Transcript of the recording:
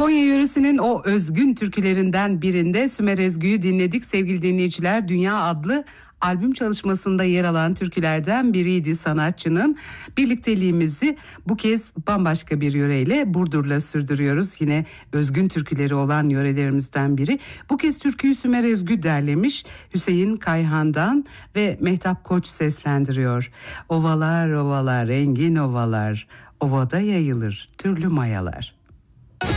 Konya yöresinin o özgün türkülerinden birinde Sümer Ezgü'yü dinledik sevgili dinleyiciler. Dünya adlı albüm çalışmasında yer alan türkülerden biriydi sanatçının. Birlikteliğimizi bu kez bambaşka bir yöreyle Burdur'la sürdürüyoruz. Yine özgün türküleri olan yörelerimizden biri. Bu kez türküyü Sümer Ezgü derlemiş, Hüseyin Kayhan'dan ve Mehtap Koç seslendiriyor. Ovalar ovalar engin ovalar, ovada yayılır türlü mayalar.